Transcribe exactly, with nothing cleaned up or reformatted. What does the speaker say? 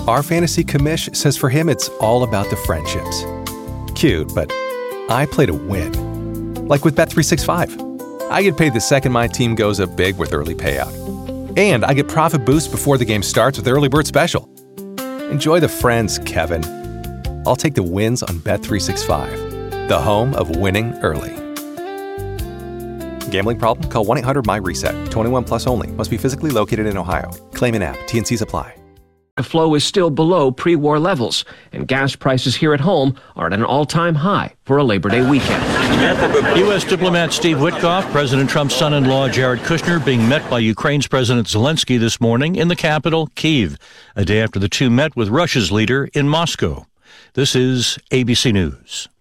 Our fantasy commish says for him it's all about the friendships. Cute, but I play to win. Like with Bet three sixty-five. I get paid the second my team goes up big with early payout. And I get profit boost before the game starts with Early Bird Special. Enjoy the friends, Kevin. I'll take the wins on Bet three sixty-five, the home of winning early. Gambling problem? Call one eight hundred M Y reset. twenty-one plus only. Must be physically located in Ohio. Claim in app. T N Cs apply. Flow is still below pre-war levels, and gas prices here at home are at an all-time high for a Labor Day weekend. U S diplomat Steve Witkoff, President Trump's son-in-law Jared Kushner, being met by Ukraine's President Zelensky this morning in the capital, Kyiv, a day after the two met with Russia's leader in Moscow. This is A B C News.